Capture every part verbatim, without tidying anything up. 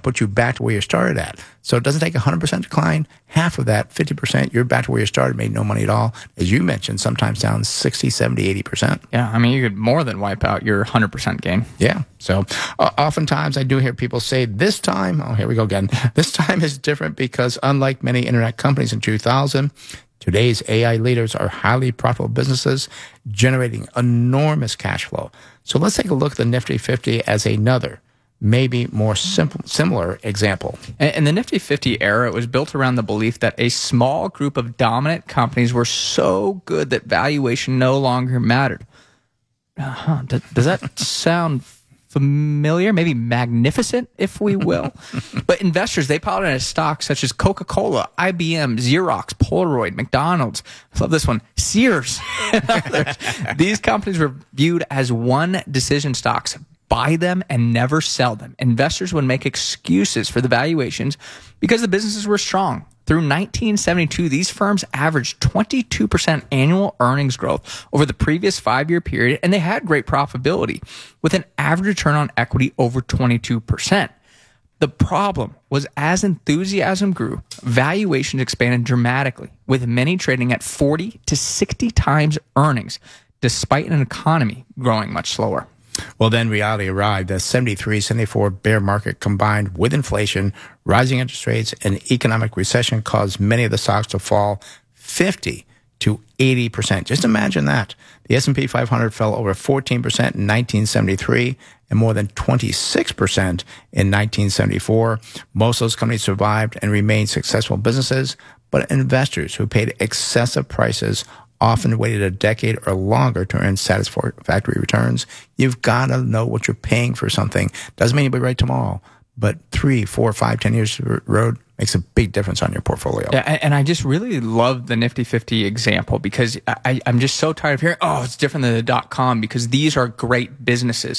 put you back to where you started at. So it doesn't take a one hundred percent decline. Half of that, fifty percent, you're back to where you started, made no money at all. As you mentioned, sometimes down sixty, seventy, eighty percent. Yeah, I mean, you could more than wipe out your one hundred percent gain. Yeah. So uh, oftentimes I do hear people say this time, oh, here we go again. This time is different because unlike many internet companies in two thousand, today's A I leaders are highly profitable businesses generating enormous cash flow. So let's take a look at the Nifty fifty as another, maybe more simple, similar example. In the Nifty fifty era, it was built around the belief that a small group of dominant companies were so good that valuation no longer mattered. Uh-huh. Does, does that sound familiar? Maybe magnificent, if we will. But investors, they piled into stocks such as Coca-Cola, I B M, Xerox, Polaroid, McDonald's. I love this one, Sears, and others. These companies were viewed as one decision stocks. Buy them and never sell them. Investors would make excuses for the valuations because the businesses were strong. Through nineteen seventy-two, these firms averaged twenty-two percent annual earnings growth over the previous five-year period, and they had great profitability with an average return on equity over twenty-two percent. The problem was as enthusiasm grew, valuations expanded dramatically, with many trading at forty to sixty times earnings, despite an economy growing much slower. Well, then reality arrived. The seventy-three seventy-four bear market combined with inflation, rising interest rates, and economic recession caused many of the stocks to fall fifty to eighty percent. Just imagine that. The S and P five hundred fell over fourteen percent in nineteen seventy-three and more than twenty-six percent in nineteen seventy-four. Most of those companies survived and remained successful businesses, but investors who paid excessive prices often waited a decade or longer to earn satisfactory returns. You've got to know what you're paying for something. Doesn't mean you'll be right tomorrow, but three, four, five, ten years road makes a big difference on your portfolio. Yeah, and I just really love the Nifty fifty example because I, I'm just so tired of hearing, oh, it's different than the dot-com because these are great businesses.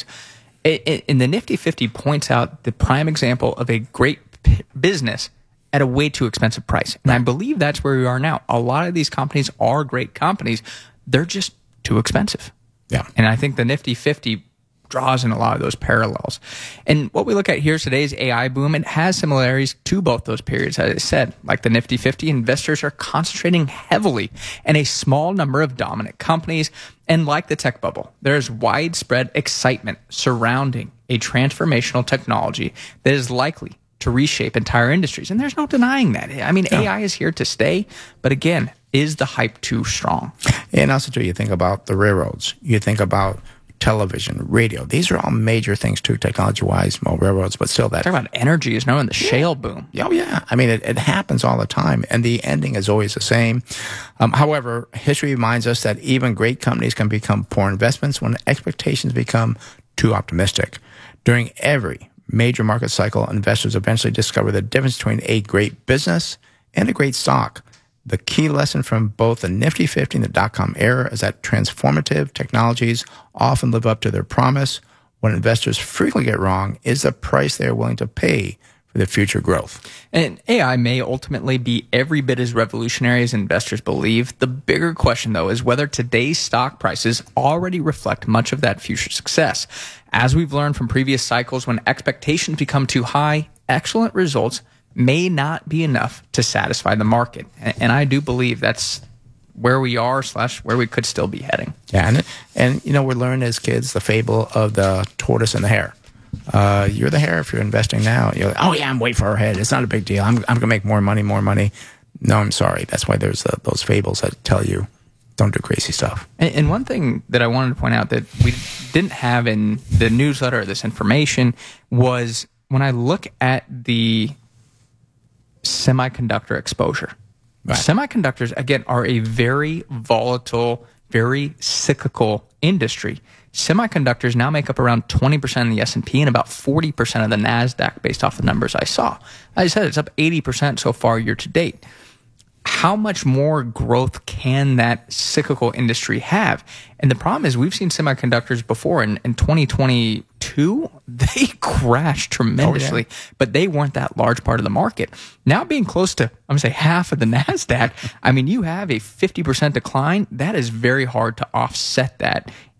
And the Nifty fifty points out the prime example of a great business at a way too expensive price. And I believe that's where we are now. A lot of these companies are great companies. They're just too expensive. Yeah. And I think the Nifty fifty draws in a lot of those parallels. And what we look at here is today's A I boom. It has similarities to both those periods. As I said, like the Nifty fifty, investors are concentrating heavily in a small number of dominant companies. And like the tech bubble, there's widespread excitement surrounding a transformational technology that is likely to reshape entire industries. And there's no denying that. I mean, no. A I is here to stay, but again, is the hype too strong? And also, too, you think about the railroads. You think about television, radio. These are all major things, too, technology-wise, well, railroads, but still that. Talk about energy is now in the yeah. shale boom. Oh, yeah. I mean, it, it happens all the time, and the ending is always the same. Um, however, history reminds us that even great companies can become poor investments when expectations become too optimistic. During every major market cycle, investors eventually discover the difference between a great business and a great stock. The key lesson from both the Nifty fifty and the dot-com era is that transformative technologies often live up to their promise. What investors frequently get wrong is the price they are willing to pay for the future growth. And A I may ultimately be every bit as revolutionary as investors believe. The bigger question, though, is whether today's stock prices already reflect much of that future success. As we've learned from previous cycles, when expectations become too high, excellent results may not be enough to satisfy the market. And I do believe that's where we are slash where we could still be heading. Yeah, and, and you know, we're learning as kids the fable of the tortoise and the hare. Uh, you're the hare if you're investing now. You're like, oh, yeah, I'm way far ahead. It's not a big deal. I'm, I'm going to make more money, more money. No, I'm sorry. That's why there's uh, those fables that tell you don't do crazy stuff. And, and one thing that I wanted to point out that we didn't have in the newsletter or this information was when I look at the semiconductor exposure. Right. Semiconductors, again, are a very volatile, very cyclical industry. Semiconductors now make up around twenty percent of the S and P and about forty percent of the NASDAQ based off the numbers I saw. As I said, it's up eighty percent so far year to date. How much more growth can that cyclical industry have? And the problem is we've seen semiconductors before. In, in twenty twenty-two, they crashed tremendously, oh, yeah. but they weren't that large part of the market. Now being close to, I'm going to say half of the NASDAQ, I mean, you have a fifty percent decline. That is very hard to offset that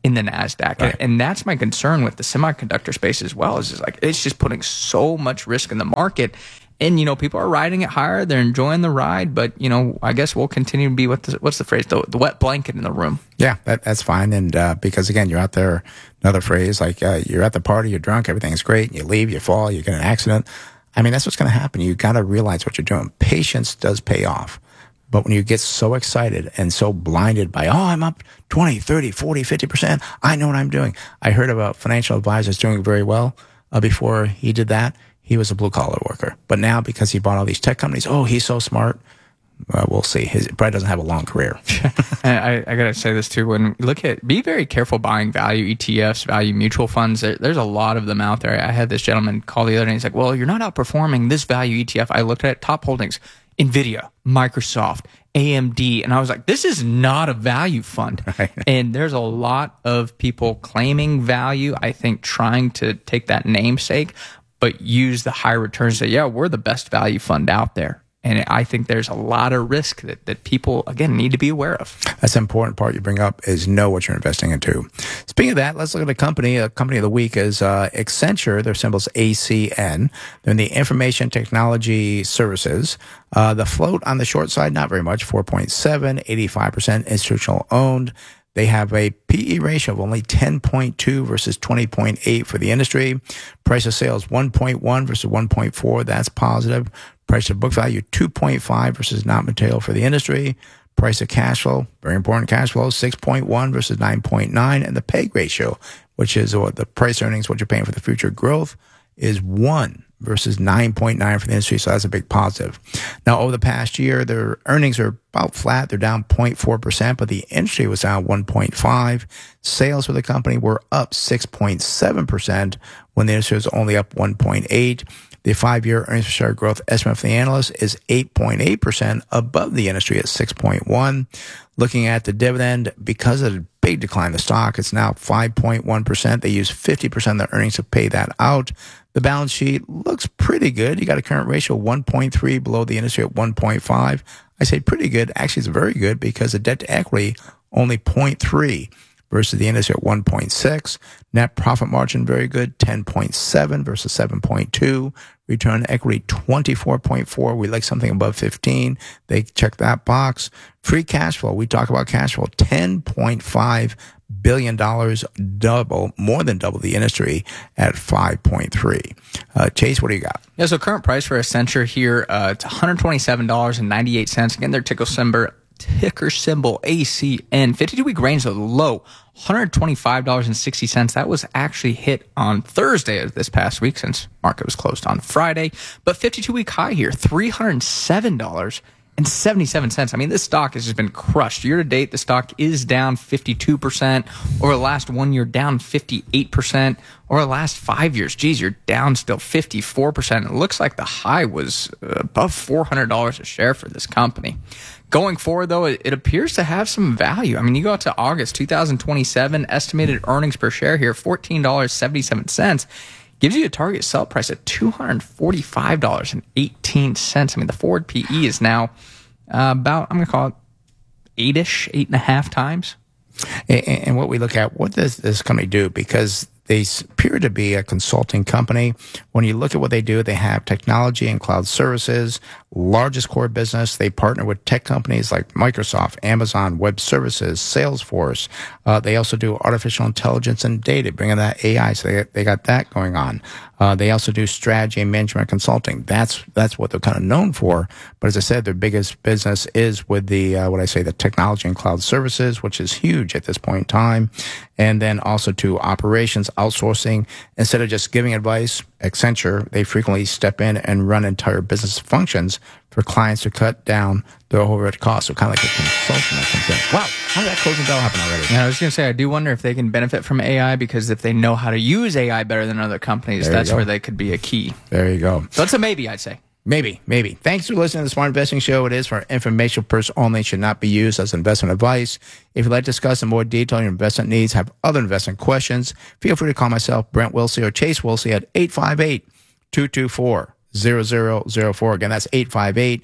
in the NASDAQ. Right. And, and that's my concern with the semiconductor space as well, is, is like it's just putting so much risk in the market. And, you know, people are riding it higher. They're enjoying the ride. But, you know, I guess we'll continue to be, what the, what's the phrase, the, the wet blanket in the room. Yeah, that, that's fine. And uh, because, again, you're out there, another phrase, like uh, you're at the party, you're drunk, everything's great, and you leave, you fall, you get in an accident. I mean, that's what's going to happen. You got to realize what you're doing. Patience does pay off. But when you get so excited and so blinded by, oh, I'm up twenty, thirty, forty, fifty percent, I know what I'm doing. I heard about financial advisors doing very well uh, before he did that. He was a blue-collar worker. But now, because he bought all these tech companies, oh, he's so smart. Uh, we'll see. His probably doesn't have a long career. And I, I got to say this, too. When you look at, be very careful buying value E T Fs, value mutual funds. There, there's a lot of them out there. I had this gentleman call the other day. He's like, well, you're not outperforming this value E T F. I looked at it, top holdings, NVIDIA, Microsoft, A M D. And I was like, this is not a value fund. Right. And there's a lot of people claiming value, I think, trying to take that namesake, but use the high returns. Say, yeah, we're the best value fund out there. And I think there's a lot of risk that, that people, again, need to be aware of. That's an important part you bring up, is know what you're investing into. Speaking of that, let's look at a company. A company of the week is uh, Accenture. Their symbol's A C N. They're in the information technology services. Uh, the float on the short side, not very much, four point seven, eighty-five percent institutional owned. They have a P E ratio of only ten point two versus twenty point eight for the industry. Price of sales one point one versus one point four. That's positive. Price of book value two point five versus not material for the industry. Price of cash flow, very important cash flow, six point one versus nine point nine. And the P E G ratio, which is what the price earnings, what you're paying for the future growth, is one versus nine point nine for the industry. So that's a big positive. Now, over the past year, their earnings are about flat. They're down zero point four percent, but the industry was down one point five. Sales for the company were up six point seven percent when the industry was only up one point eight. The five-year earnings per share growth estimate for the analyst is eight point eight percent above the industry at six point one. Looking at the dividend, because of the big decline in the stock, it's now five point one percent. They use fifty percent of their earnings to pay that out. The balance sheet looks pretty good. You got a current ratio of one point three, below the industry at one point five. I say pretty good. Actually, it's very good because the debt to equity only zero point three versus the industry at one point six. Net profit margin very good, ten point seven versus seven point two. Return on equity twenty-four point four. We like something above fifteen. They check that box. Free cash flow. We talk about cash flow. ten point five billion dollars, double, more than double the industry at five point three. Uh, Chase, what do you got? Yeah, so current price for Accenture here, uh, it's one hundred twenty-seven dollars and ninety-eight cents. Again, their ticker symbol, ticker symbol A C N. fifty-two week range, the low, one hundred twenty-five dollars and sixty cents. That was actually hit on Thursday of this past week, since market was closed on Friday. But fifty-two week high here, three hundred seven dollars and seventy-seven cents. I mean, this stock has just been crushed. Year to date, the stock is down fifty-two percent. Over the last one year, down fifty-eight percent. Over the last five years, geez, you're down still fifty-four percent. It looks like the high was above four hundred dollars a share for this company. Going forward, though, it, it appears to have some value. I mean, you go out to August two thousand twenty-seven, estimated earnings per share here, fourteen dollars and seventy-seven cents. Gives you a target sell price at two hundred forty-five dollars and eighteen cents. I mean, the forward P E is now uh, about, I'm going to call it eight-ish, eight and a half times. And, and what we look at, what does this company do? Because they appear to be a consulting company. When you look at what they do, they have technology and cloud services, largest core business. They partner with tech companies like Microsoft, Amazon Web Services, Salesforce. Uh, they also do artificial intelligence and data, bringing that A I. So they, they got that going on. Uh, they also do strategy and management consulting. That's that's what they're kind of known for. But as I said, their biggest business is with the, uh, what I say, the technology and cloud services, which is huge at this point in time. And then also to operations, outsourcing. Instead of just giving advice, Accenture, they frequently step in and run entire business functions for clients to cut down their overhead costs. So kind of like a consultant that comes in. Wow, how did that closing bell happen already? Yeah, I was going to say, I do wonder if they can benefit from A I, because if they know how to use A I better than other companies, There you that's go. where they could be a key. There you go. So it's a maybe, I'd say. Maybe, maybe. Thanks for listening to the Smart Investing Show. It is for informational purpose only. Should not be used as investment advice. If you'd like to discuss in more detail your investment needs, have other investment questions, feel free to call myself, Brent Wilsey, or Chase Wilsey at eight five eight, two two four, zero zero zero four. Again, that's eight five eight, two two four, zero zero zero four.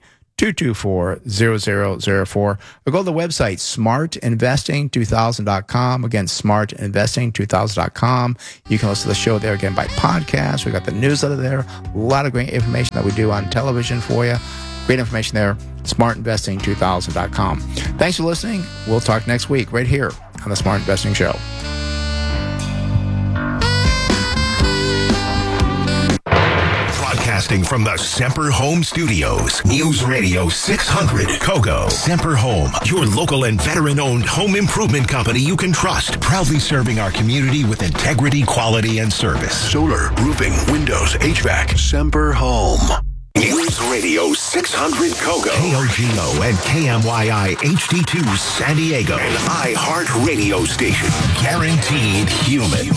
two two four, zero zero zero four. Or go to the website, smart investing two thousand dot com. Again, smart investing two thousand dot com. You can listen to the show there again by podcast. We got the newsletter there. A lot of great information that we do on television for you. Great information there, smart investing two thousand dot com. Thanks for listening. We'll talk next week right here on the Smart Investing Show. Broadcasting from the Semper Home Studios, News Radio six hundred Kogo. Semper Home, your local and veteran-owned home improvement company you can trust. Proudly serving our community with integrity, quality, and service. Solar, roofing, windows, H V A C. Semper Home. News Radio six hundred Kogo. K O G O and K M Y I H D two San Diego. An iHeart radio station. Guaranteed human.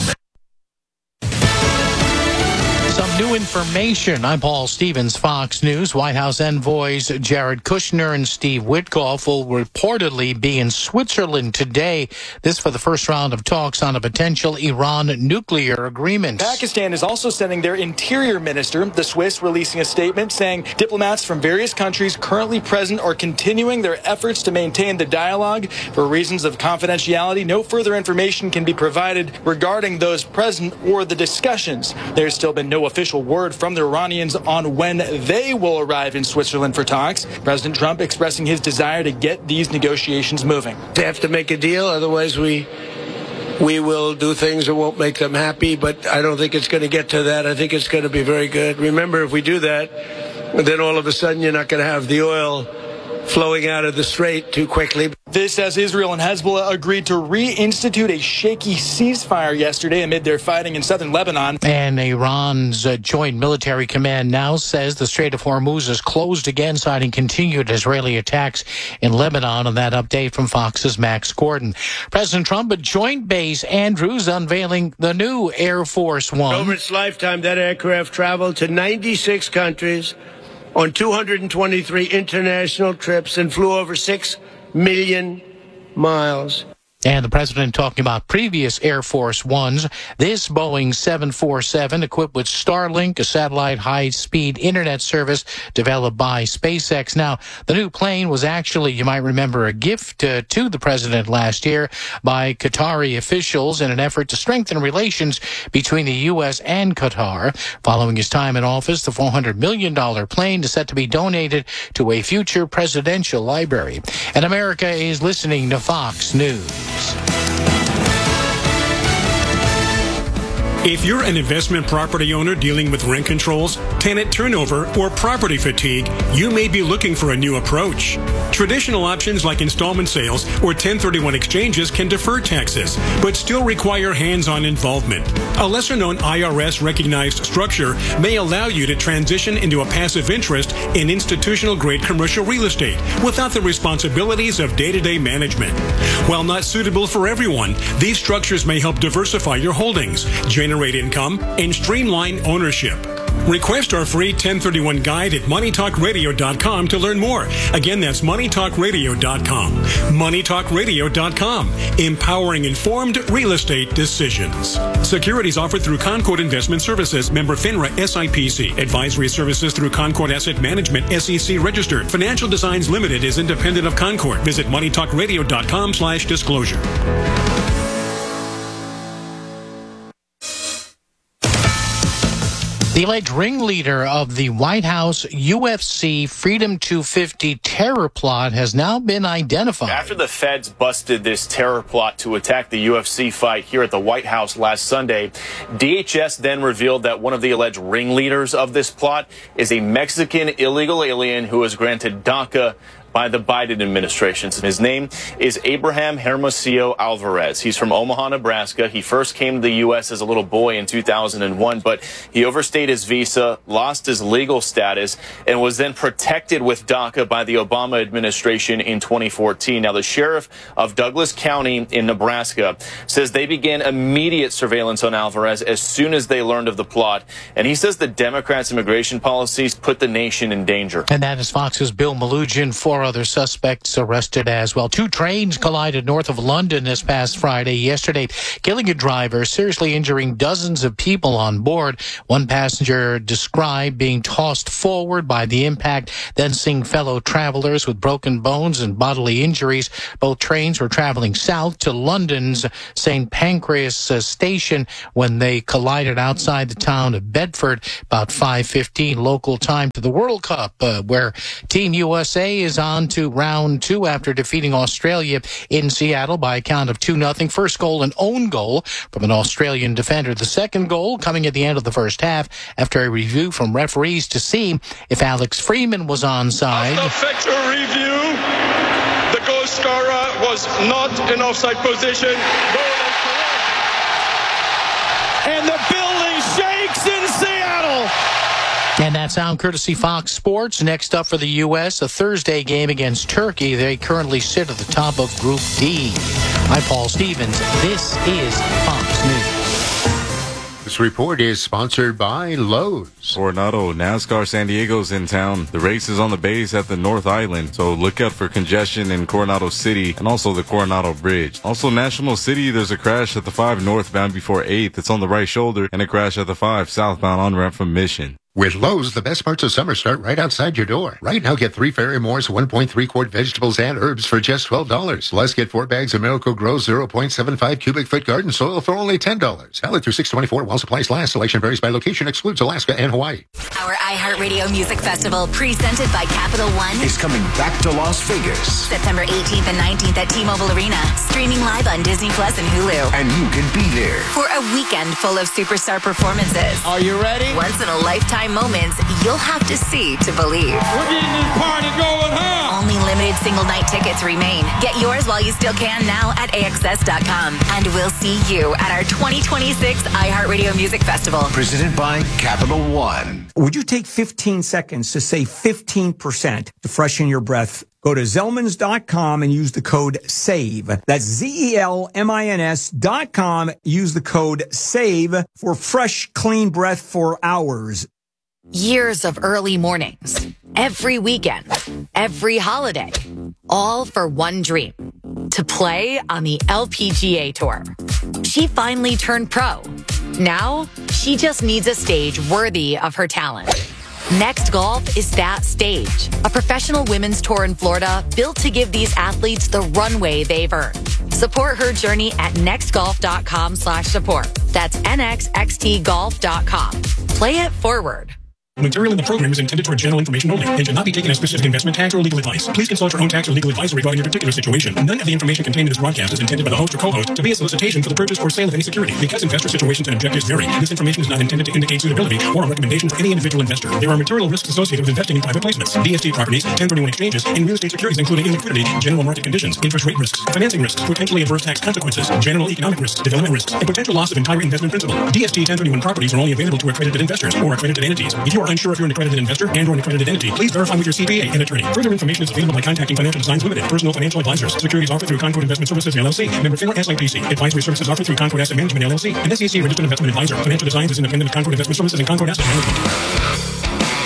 Some new information. I'm Paul Stevens, Fox News. White House envoys Jared Kushner and Steve Witkoff will reportedly be in Switzerland today. This for the first round of talks on a potential Iran nuclear agreement. Pakistan is also sending their interior minister, the Swiss, releasing a statement saying diplomats from various countries currently present are continuing their efforts to maintain the dialogue. For reasons of confidentiality, no further information can be provided regarding those present or the discussions. There's still been no official word from the Iranians on when they will arrive in Switzerland for talks. President Trump expressing his desire to get these negotiations moving. They have to make a deal, otherwise we we will do things that won't make them happy, but I don't think it's going to get to that. I think it's going to be very good. Remember, if we do that, then all of a sudden you're not going to have the oil flowing out of the strait too quickly. This as Israel and Hezbollah agreed to reinstitute a shaky ceasefire yesterday amid their fighting in southern Lebanon. And Iran's uh, Joint Military Command now says the Strait of Hormuz is closed again, citing continued Israeli attacks in Lebanon. And that update from Fox's Max Gordon. President Trump at Joint Base Andrews unveiling the new Air Force One. Over its lifetime, that aircraft traveled to ninety-six countries on two hundred twenty-three international trips and flew over six million miles. And the president talking about previous Air Force Ones. This Boeing seven forty-seven equipped with Starlink, a satellite high-speed internet service developed by SpaceX. Now, the new plane was actually, you might remember, a gift uh, to the president last year by Qatari officials in an effort to strengthen relations between the U S and Qatar. Following his time in office, the four hundred million dollars plane is set to be donated to a future presidential library. And America is listening to Fox News. If you're an investment property owner dealing with rent controls, tenant turnover, or property fatigue, you may be looking for a new approach. Traditional options like installment sales or ten thirty-one exchanges can defer taxes, but still require hands-on involvement. A lesser-known I R S-recognized structure may allow you to transition into a passive interest in institutional-grade commercial real estate without the responsibilities of day-to-day management. While not suitable for everyone, these structures may help diversify your holdings, generate income, and streamline ownership. Request our free ten thirty-one guide at money talk radio dot com to learn more. Again, that's money talk radio dot com. money talk radio dot com. Empowering informed real estate decisions. Securities offered through Concord Investment Services, member FINRA S I P C. Advisory services through Concord Asset Management, S E C registered. Financial Designs Limited is independent of Concord. Visit money talk radio dot com slash disclosure. The alleged ringleader of the White House U F C Freedom two fifty terror plot has now been identified. After the feds busted this terror plot to attack the U F C fight here at the White House last Sunday, D H S then revealed that one of the alleged ringleaders of this plot is a Mexican illegal alien who was granted DACA by the Biden administration. His name is Abraham Hermosillo Alvarez. He's from Omaha, Nebraska. He first came to the U S as a little boy in two thousand one, but he overstayed his visa, lost his legal status, and was then protected with DACA by the Obama administration in twenty fourteen. Now, the sheriff of Douglas County in Nebraska says they began immediate surveillance on Alvarez as soon as they learned of the plot. And he says the Democrats' immigration policies put the nation in danger. And that is Fox's Bill Malugin for other suspects arrested as well. Two trains collided north of London this past Friday yesterday, killing a driver, seriously injuring dozens of people on board. One passenger described being tossed forward by the impact, then seeing fellow travelers with broken bones and bodily injuries. Both trains were traveling south to London's Saint Pancras uh, station when they collided outside the town of Bedford about five fifteen local time to the World Cup, uh, where Team U S A is on to round two after defeating Australia in Seattle by a count of two nothing. First goal, an own goal from an Australian defender. The second goal coming at the end of the first half after a review from referees to see if Alex Freeman was onside. After factual review, the goal scorer was not in offside position. And the building shakes in Seattle. And that sound courtesy Fox Sports. Next up for the U S, a Thursday game against Turkey. They currently sit at the top of Group D. I'm Paul Stevens. This is Fox News. This report is sponsored by Lowe's. Coronado NASCAR San Diego's in town. The race is on the base at the North Island, so look out for congestion in Coronado City and also the Coronado Bridge. Also, National City, there's a crash at the five northbound before eighth. It's on the right shoulder, and a crash at the five southbound on-ramp from Mission. With Lowe's, the best parts of summer start right outside your door. Right now, get three Ferry Moore's one point three quart vegetables and herbs for just twelve dollars. Plus, get four bags of Miracle-Gro zero point seven five cubic foot garden soil for only ten dollars. Valid through six twenty-four while supplies last. Selection varies by location, excludes Alaska and Hawaii. Our iHeartRadio Music Festival, presented by Capital One, is coming back to Las Vegas. September eighteenth and nineteenth at T-Mobile Arena. Streaming live on Disney Plus and Hulu. And you can be there for a weekend full of superstar performances. Are you ready? Once-in-a-lifetime moments you'll have to see to believe. We're getting this party going, huh? Only limited single-night tickets remain. Get yours while you still can now at A X S dot com. And we'll see you at our twenty twenty-six iHeartRadio Music Festival. Presented by Capital One. Would you take fifteen seconds to save fifteen percent to freshen your breath? Go to Zellmans dot com and use the code SAVE. That's Z E L M I N S dot com. Use the code SAVE for fresh, clean breath for hours. Years of early mornings, every weekend, every holiday, all for one dream, to play on the L P G A Tour. She finally turned pro. Now, she just needs a stage worthy of her talent. Next Golf is that stage, a professional women's tour in Florida built to give these athletes the runway they've earned. Support her journey at next golf dot com slash support. That's N X X T golf dot com. Play it forward. Material in the program is intended for general information only and should not be taken as specific investment, tax, or legal advice. Please consult your own tax or legal advisor regarding your particular situation. None of the information contained in this broadcast is intended by the host or co-host to be a solicitation for the purchase or sale of any security. Because investor situations and objectives vary, this information is not intended to indicate suitability or a recommendation for any individual investor. There are material risks associated with investing in private placements, D S T properties, ten thirty-one exchanges, and real estate securities, including illiquidity, general market conditions, interest rate risks, financing risks, potentially adverse tax consequences, general economic risks, development risks, and potential loss of entire investment principal. D S T ten thirty-one properties are only available to accredited investors or accredited entities. If you are unsure if you're an accredited investor and or an accredited entity, please verify with your C P A and attorney. Further information is available by contacting Financial Designs Limited, personal financial advisors. Securities offered through Concord Investment Services, L L C, member FINRA S I P C. Advisory services offered through Concord Asset Management, L L C, and S E C registered investment advisor. Financial Designs is independent of Concord Investment Services and Concord Asset Management.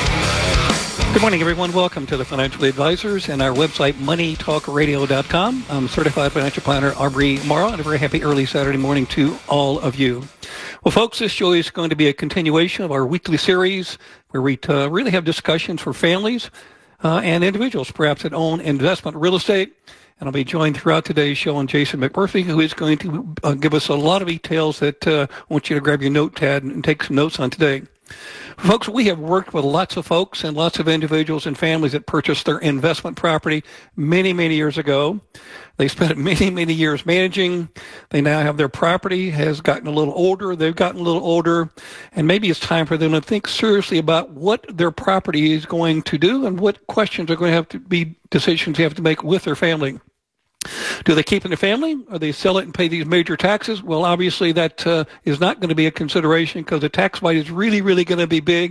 Good morning, everyone. Welcome to the Financial Advisors and our website, money talk radio dot com. I'm certified financial planner Aubrey Morrow, and a very happy early Saturday morning to all of you. Well, folks, this show is going to be a continuation of our weekly series where we uh, really have discussions for families uh, and individuals, perhaps that own investment real estate. And I'll be joined throughout today's show on Jason McMurphy, who is going to uh, give us a lot of details that uh, I want you to grab your notepad and take some notes on today. Folks, we have worked with lots of folks and lots of individuals and families that purchased their investment property many, many years ago. They spent many, many years managing. They now have their property has gotten a little older. They've gotten a little older. And maybe it's time for them to think seriously about what their property is going to do and what questions are going to have to be decisions they have to make with their family. Do they keep it in the family, or they sell it and pay these major taxes? Well, obviously that uh, is not going to be a consideration because the tax bite is really, really going to be big.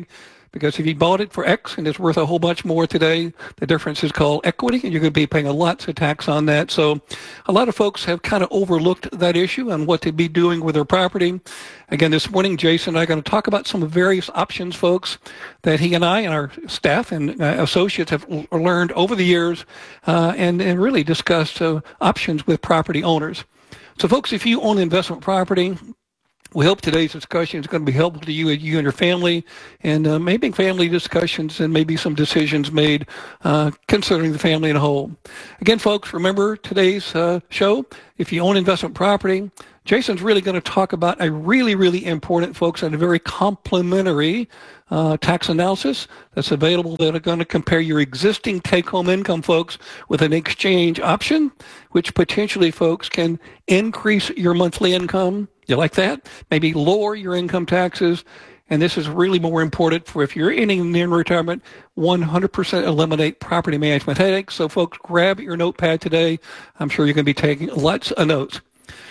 because if you bought it for X and it's worth a whole bunch more today, the difference is called equity, and you're going to be paying a lot of tax on that. So a lot of folks have kind of overlooked that issue and what to be doing with their property. Again, this morning, Jason and I are going to talk about some various options, folks, that he and I and our staff and uh, associates have l- learned over the years uh, and, and really discussed uh, options with property owners. So, folks, if you own investment property, we hope today's discussion is going to be helpful to you and you and your family, and uh, maybe family discussions and maybe some decisions made uh, considering the family in a whole. Again, folks, remember today's uh, show. If you own investment property, Jason's really going to talk about a really, really important, folks, and a very complimentary uh, tax analysis that's available that are going to compare your existing take-home income, folks, with an exchange option, which potentially, folks, can increase your monthly income. You like that? Maybe lower your income taxes. And this is really more important for if you're in in retirement, one hundred percent eliminate property management headaches. So, folks, grab your notepad today. I'm sure you're going to be taking lots of notes.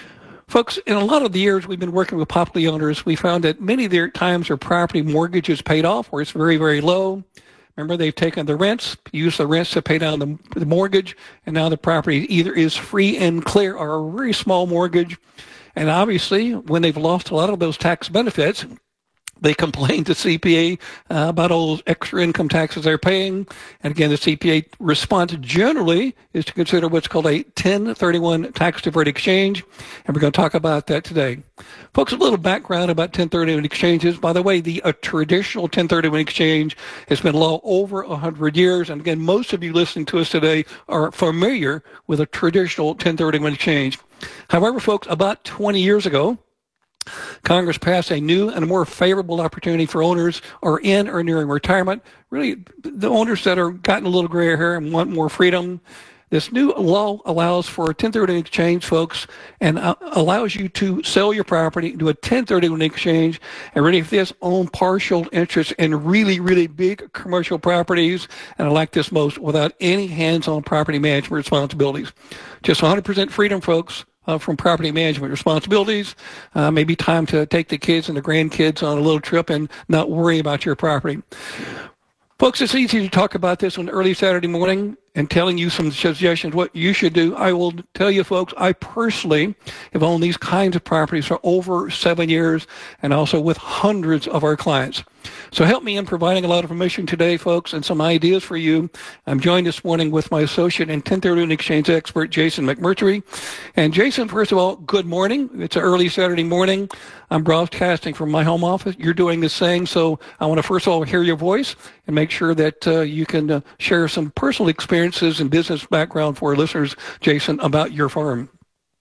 Folks, in a lot of the years we've been working with property owners, we found that many of their times their property mortgage is paid off or it's very, very low. Remember, they've taken the rents, used the rents to pay down the, the mortgage, and now the property either is free and clear or a very small mortgage. And obviously, when they've lost a lot of those tax benefits, they complain to C P A uh, about all those extra income taxes they're paying. And again, the C P A response generally is to consider what's called a ten thirty-one tax deferred exchange. And we're going to talk about that today. Folks, a little background about ten thirty-one exchanges. By the way, the a traditional ten thirty-one exchange has been law over one hundred years. And again, most of you listening to us today are familiar with a traditional ten thirty-one exchange. However, folks, about twenty years ago, Congress passed a new and a more favorable opportunity for owners who are in or nearing retirement, really the owners that are gotten a little gray hair and want more freedom. This new law allows for a ten thirty-one exchange, folks, and uh, allows you to sell your property, do a ten thirty-one exchange, and really if this own partial interest in really, really big commercial properties, and I like this most, without any hands-on property management responsibilities. Just one hundred percent freedom, folks. Uh, from property management responsibilities. Uh, maybe time to take the kids and the grandkids on a little trip and not worry about your property. Folks, it's easy to talk about this on early Saturday morning and telling you some suggestions what you should do. I will tell you, folks, I personally have owned these kinds of properties for over seven years and also with hundreds of our clients. So help me in providing a lot of information today, folks, and some ideas for you. I'm joined this morning with my associate and ten thirty-one exchange expert, Jason McMurtry. And Jason, first of all, good morning. It's an early Saturday morning. I'm broadcasting from my home office. You're doing the same. So I want to first of all hear your voice and make sure that uh, you can uh, share some personal experiences and business background for our listeners, Jason, about your firm.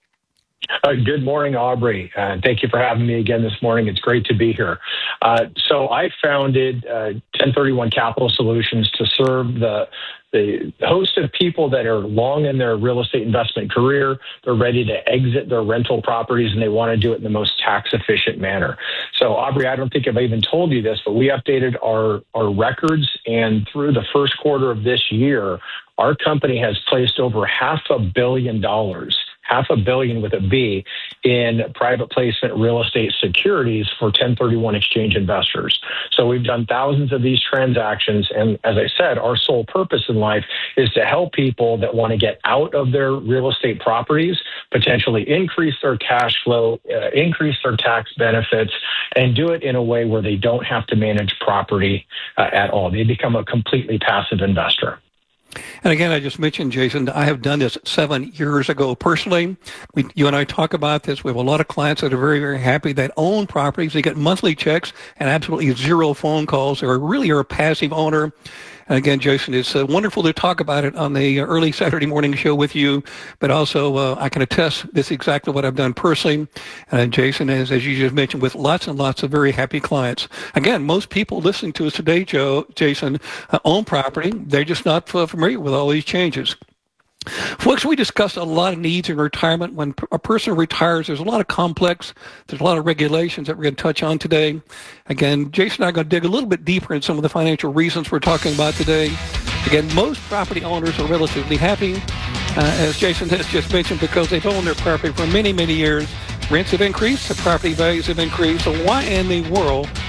Uh, good morning, Aubrey, and thank you for having me again this morning. It's great to be here. Uh, so I founded uh, ten thirty-one Capital Solutions to serve the the host of people that are long in their real estate investment career. They're ready to exit their rental properties, and they want to do it in the most tax-efficient manner. So, Aubrey, I don't think I've even told you this, but we updated our, our records, and through the first quarter of this year, our company has placed over half a billion dollars half a billion with a B in private placement real estate securities for ten thirty-one exchange investors. So we've done thousands of these transactions. And as I said, our sole purpose in life is to help people that want to get out of their real estate properties, potentially increase their cash flow, uh, increase their tax benefits, and do it in a way where they don't have to manage property uh, at all. They become a completely passive investor. And again, I just mentioned, Jason, I have done this seven years ago personally. We, you and I talk about this. We have a lot of clients that are very, very happy that own properties. They get monthly checks and absolutely zero phone calls. They really are a passive owner. And again, Jason, it's uh, wonderful to talk about it on the early Saturday morning show with you. But also, uh, I can attest this is exactly what I've done personally. And Jason, as, as you just mentioned, with lots and lots of very happy clients. Again, most people listening to us today, Joe, Jason, uh, own property. They're just not familiar with all these changes. Folks, we discussed a lot of needs in retirement. When a person retires, there's a lot of complex, there's a lot of regulations that we're going to touch on today. Again, Jason and I are going to dig a little bit deeper in some of the financial reasons we're talking about today. Again, most property owners are relatively happy, uh, as Jason has just mentioned, because they've owned their property for many, many years. Rents have increased, the property values have increased. So why in the world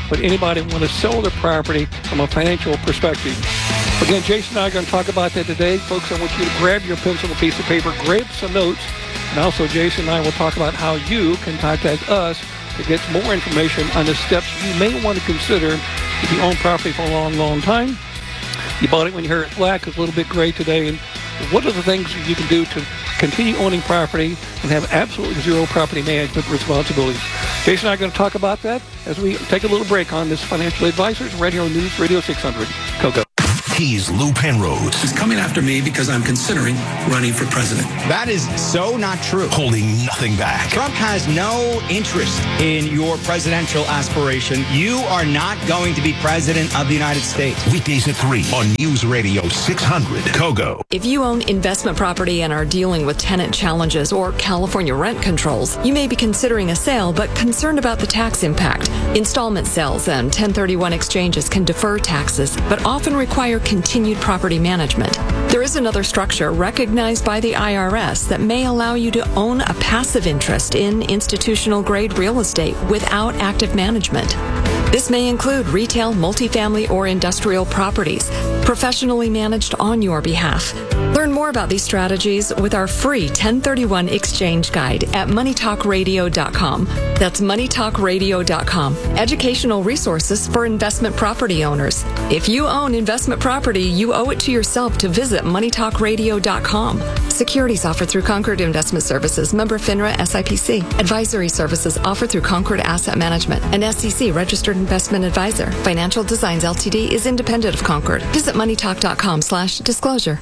would anybody want to sell their property from a financial perspective? Again, Jason and I are going to talk about that today. Folks, I want you to grab your pencil and a piece of paper, grab some notes, and also Jason and I will talk about how you can contact us to get more information on the steps you may want to consider if you own property for a long, long time. You bought it when your hair is black, it's a little bit gray today, and what are the things you can do to continue owning property and have absolutely zero property management responsibilities? Jason and I are going to talk about that as we take a little break on this Financial Advisors Radio News Radio six hundred. Coco. He's Lou Penrose. He's coming after me because I'm considering running for president. That is so not true. Holding nothing back. Trump has no interest in your presidential aspiration. You are not going to be president of the United States. Weekdays at three on News Radio six hundred. Kogo. If you own investment property and are dealing with tenant challenges or California rent controls, you may be considering a sale but concerned about the tax impact. Installment sales and ten thirty-one exchanges can defer taxes but often require continued property management. There is another structure recognized by the I R S that may allow you to own a passive interest in institutional-grade real estate without active management. This may include retail, multifamily, or industrial properties, professionally managed on your behalf. Learn more about these strategies with our free ten thirty-one exchange guide at money talk radio dot com. That's money talk radio dot com. Educational resources for investment property owners. If you own investment property, you owe it to yourself to visit money talk radio dot com. Securities offered through Concord Investment Services, member FINRA S I P C. Advisory services offered through Concord Asset Management, an S E C registered investment advisor. Financial Designs Ltd is independent of Concord. Visit money talk dot com slash disclosure.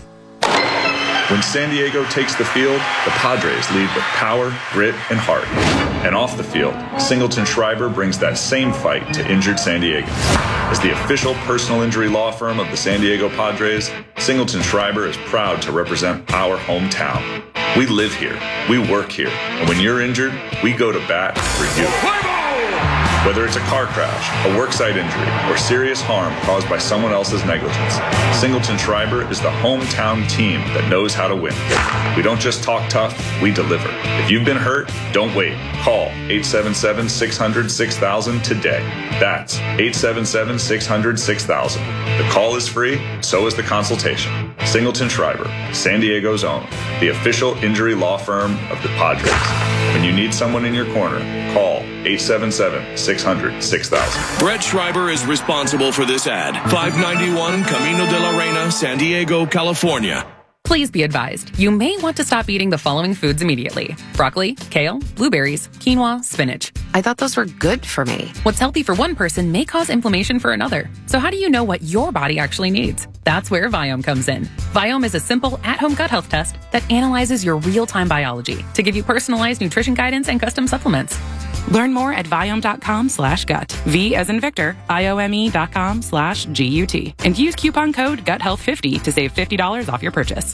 When San Diego takes the field, the Padres lead with power, grit, and heart. And off the field, Singleton Schreiber brings that same fight to injured San Diegans. As the official personal injury law firm of the San Diego Padres, Singleton Schreiber is proud to represent our hometown. We live here, we work here, and when you're injured, we go to bat for you. Whether it's a car crash, a worksite injury, or serious harm caused by someone else's negligence, Singleton Schreiber is the hometown team that knows how to win. We don't just talk tough, we deliver. If you've been hurt, don't wait. Call eight seven seven, six hundred, six thousand today. That's eight seven seven, six hundred, six thousand. The call is free, so is the consultation. Singleton Schreiber, San Diego's own, the official injury law firm of the Padres. When you need someone in your corner, call eight seven seven, six hundred, six thousand. Brett Schreiber is responsible for this ad. five ninety-one Camino de la Reina, San Diego, California. Please be advised, you may want to stop eating the following foods immediately. Broccoli, kale, blueberries, quinoa, spinach. I thought those were good for me. What's healthy for one person may cause inflammation for another. So how do you know what your body actually needs? That's where Viome comes in. Viome is a simple at-home gut health test that analyzes your real-time biology to give you personalized nutrition guidance and custom supplements. Learn more at Viome.com slash gut. V as in Victor, I-O-M-E dot com slash G-U-T. And use coupon code gut health fifty to save fifty dollars off your purchase.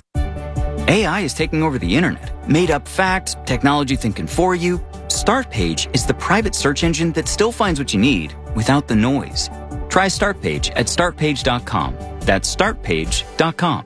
A I is taking over the internet. Made up facts, technology thinking for you. Startpage is the private search engine that still finds what you need without the noise. Try Startpage at start page dot com. That's start page dot com.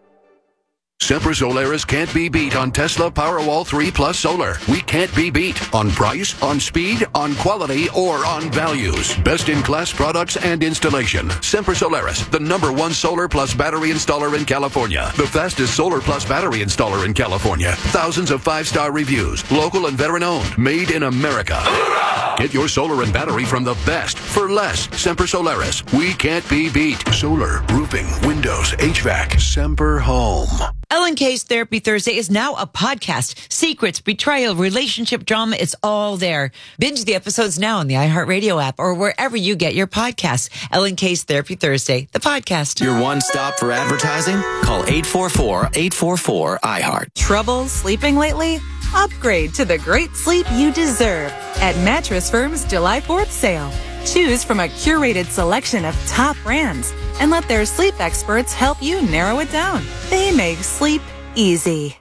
Sempra Solaris can't be beat on Tesla Powerwall three Plus Solar. We can't be beat on price, on speed, on quality, or on values. Best-in-class products and installation. Sempra Solaris, the number one solar plus battery installer in California. The fastest solar plus battery installer in California. Thousands of five-star reviews. Local and veteran-owned. Made in America. Get your solar and battery from the best for less. Sempra Solaris. We can't be beat. Solar, roofing, windows, H V A C. Semper Home. Ellen K's Therapy Thursday is now a podcast. Secrets, betrayal, relationship drama, it's all there. Binge the episodes now on the iHeartRadio app or wherever you get your podcasts. Ellen K's Therapy Thursday, the podcast. Your one stop for advertising? Call eight four four, eight four four, I heart. Trouble sleeping lately? Upgrade to the great sleep you deserve at Mattress Firm's July fourth sale. Choose from a curated selection of top brands and let their sleep experts help you narrow it down. They make sleep easy.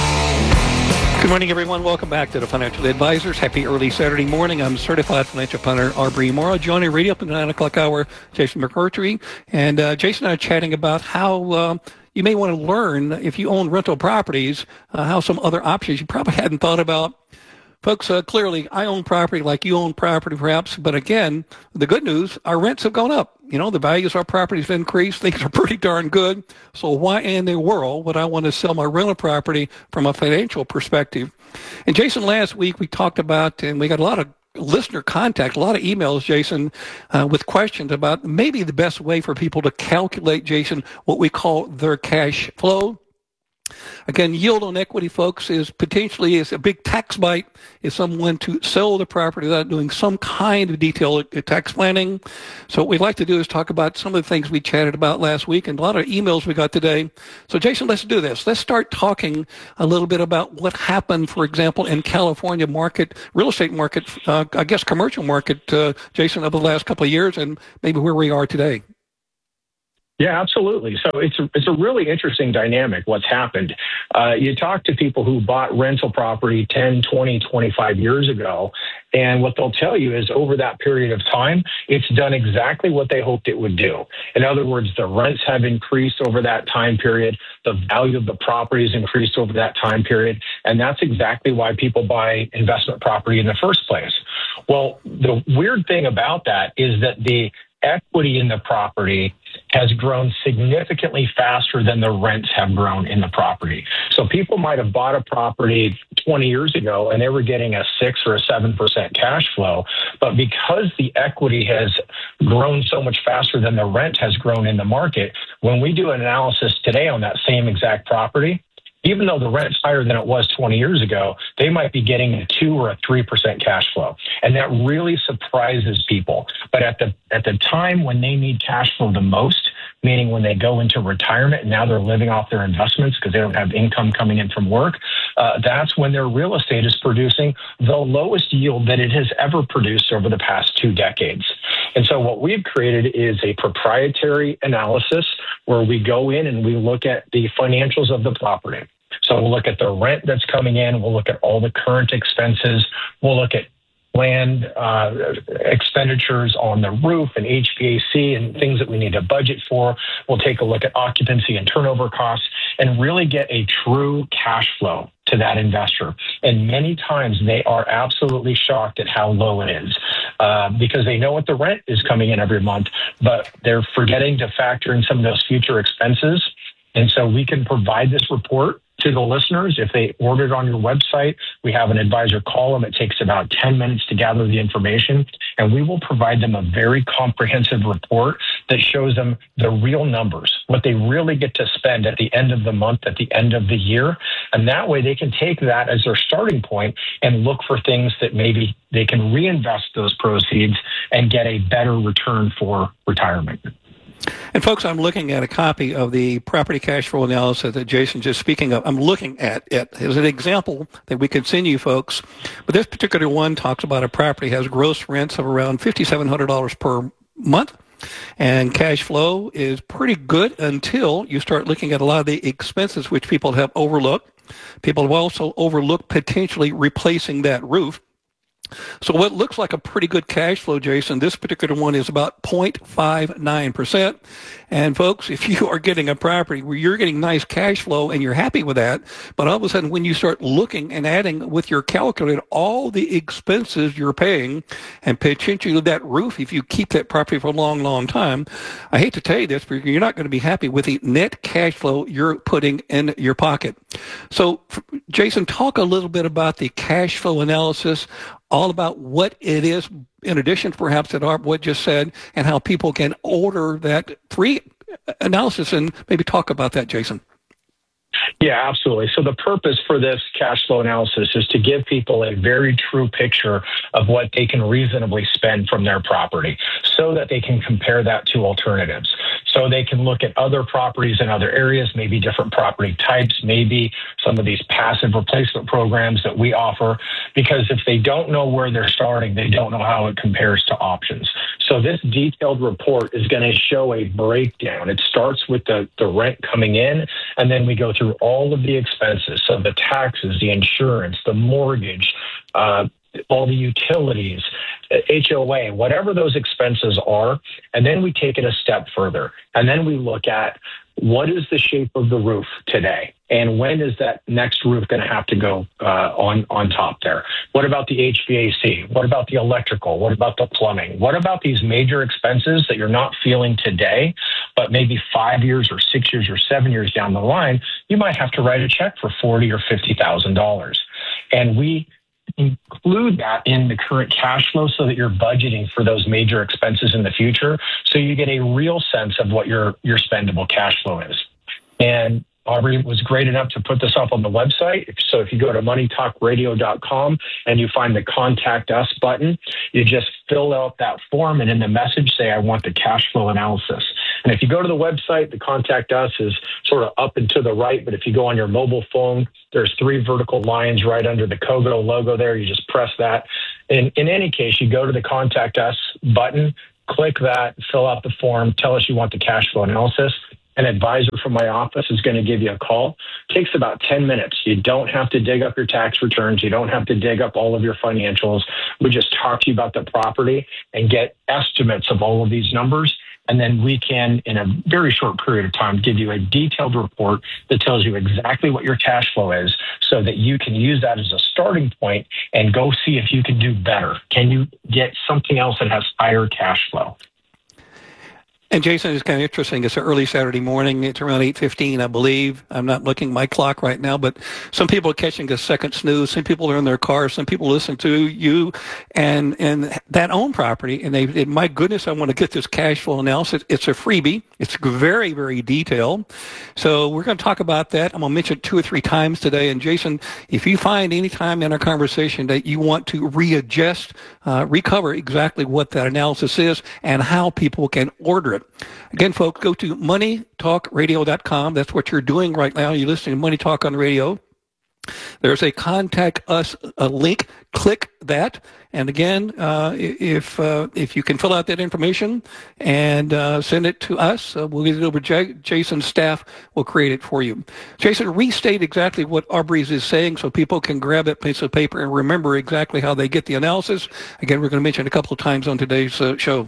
Good morning, everyone. Welcome back to the Financial Advisors. Happy early Saturday morning. I'm certified financial planner Aubrey Morrow. Joining radio up in the nine o'clock hour, Jason McCourtry. And uh, Jason and I are chatting about how uh, you may want to learn, if you own rental properties, uh, how some other options you probably hadn't thought about Folks, uh, clearly, I own property like you own property, perhaps. But again, the good news, our rents have gone up. You know, the values of our properties have increased. Things are pretty darn good. So why in the world would I want to sell my rental property from a financial perspective? And Jason, last week we talked about, and we got a lot of listener contact, a lot of emails, Jason, uh, with questions about maybe the best way for people to calculate, Jason, what we call their cash flow. Again, yield on equity, folks, is potentially is a big tax bite if someone to sell the property without doing some kind of detailed tax planning. So what we'd like to do is talk about some of the things we chatted about last week and a lot of emails we got today. So, Jason, let's do this. Let's start talking a little bit about what happened, for example, in California market, real estate market, uh, I guess commercial market, uh, Jason, over the last couple of years and maybe where we are today. Yeah, absolutely. So it's a, it's a really interesting dynamic what's happened. Uh, you talk to people who bought rental property ten, twenty, twenty-five years ago, and what they'll tell you is over that period of time, it's done exactly what they hoped it would do. In other words, the rents have increased over that time period. The value of the property has increased over that time period. And that's exactly why people buy investment property in the first place. Well, the weird thing about that is that the equity in the property has grown significantly faster than the rents have grown in the property. So people might have bought a property twenty years ago and they were getting a six or a seven percent cash flow. But because the equity has grown so much faster than the rent has grown in the market, when we do an analysis today on that same exact property, even though the rent's higher than it was twenty years ago, they might be getting a two or a three percent cash flow. And that really surprises people. But at the at the time when they need cash flow the most, meaning when they go into retirement and now they're living off their investments because they don't have income coming in from work, uh, that's when their real estate is producing the lowest yield that it has ever produced over the past two decades. And so what we've created is a proprietary analysis where we go in and we look at the financials of the property. So we'll look at the rent that's coming in. We'll look at all the current expenses. We'll look at land uh, expenditures on the roof and H V A C and things that we need to budget for. We'll take a look at occupancy and turnover costs and really get a true cash flow to that investor. And many times they are absolutely shocked at how low it is uh, because they know what the rent is coming in every month, but they're forgetting to factor in some of those future expenses. And so we can provide this report to the listeners. If they order it on your website, we have an advisor call them. It takes about ten minutes to gather the information, and we will provide them a very comprehensive report that shows them the real numbers, what they really get to spend at the end of the month, at the end of the year. And that way they can take that as their starting point and look for things that maybe they can reinvest those proceeds and get a better return for retirement. And folks, I'm looking at a copy of the property cash flow analysis that Jason's just speaking of. I'm looking at it as an example that we could send you folks. But this particular one talks about a property has gross rents of around five thousand seven hundred dollars per month. And cash flow is pretty good until you start looking at a lot of the expenses which people have overlooked. People have also overlooked potentially replacing that roof. So what looks like a pretty good cash flow, Jason, this particular one is about zero point five nine percent. And folks, if you are getting a property where you're getting nice cash flow and you're happy with that, but all of a sudden when you start looking and adding with your calculator all the expenses you're paying and potentially that roof, if you keep that property for a long, long time, I hate to tell you this, but you're not going to be happy with the net cash flow you're putting in your pocket. So, Jason, talk a little bit about the cash flow analysis, all about what it is, in addition perhaps to what just said, and how people can order that free analysis, and maybe talk about that, Jason. Yeah, absolutely. So the purpose for this cash flow analysis is to give people a very true picture of what they can reasonably spend from their property so that they can compare that to alternatives. So they can look at other properties in other areas, maybe different property types, maybe some of these passive replacement programs that we offer, because if they don't know where they're starting, they don't know how it compares to options. So this detailed report is going to show a breakdown. It starts with the, the rent coming in, and then we go through all of the expenses. So the taxes, the insurance, the mortgage, uh, all the utilities, H O A, whatever those expenses are. And then we take it a step further. And then we look at what is the shape of the roof today? And when is that next roof going to have to go uh, on, on top there? What about the H V A C? What about the electrical? What about the plumbing? What about these major expenses that you're not feeling today, but maybe five years or six years or seven years down the line, you might have to write a check for forty thousand dollars or fifty thousand dollars. And we include that in the current cash flow so that you're budgeting for those major expenses in the future, so you get a real sense of what your, your spendable cash flow is. And Aubrey was great enough to put this up on the website. So if you go to money talk radio dot com and you find the Contact Us button, you just fill out that form and in the message say, I want the cash flow analysis. And if you go to the website, the Contact Us is sort of up and to the right. But if you go on your mobile phone, there's three vertical lines right under the Kogo logo there. You just press that. In, in any case, you go to the Contact Us button, click that, fill out the form, tell us you want the cash flow analysis. An advisor from my office is going to give you a call. It takes about ten minutes. You don't have to dig up your tax returns. You don't have to dig up all of your financials. We just talk to you about the property and get estimates of all of these numbers. And then we can, in a very short period of time, give you a detailed report that tells you exactly what your cash flow is so that you can use that as a starting point and go see if you can do better. Can you get something else that has higher cash flow? And Jason, it's kind of interesting. It's an early Saturday morning. It's around eight fifteen, I believe. I'm not looking at my clock right now, but some people are catching a second snooze. Some people are in their cars. Some people listen to you and and that own property. And they, and my goodness, I want to get this cash flow analysis. It's a freebie. It's very, very detailed. So we're going to talk about that. I'm going to mention it two or three times today. And Jason, if you find any time in our conversation that you want to readjust, uh, recover exactly what that analysis is and how people can order it. Again, folks, go to money talk radio dot com. That's what you're doing right now. You're listening to Money Talk on the radio. There's a Contact Us a link. Click that. And again, uh, if uh, if you can fill out that information and uh, send it to us, uh, we'll get it over to J- Jason's staff. We'll create it for you. Jason, restate exactly what Aubrey's is saying so people can grab that piece of paper and remember exactly how they get the analysis. Again, we're going to mention it a couple of times on today's uh, show.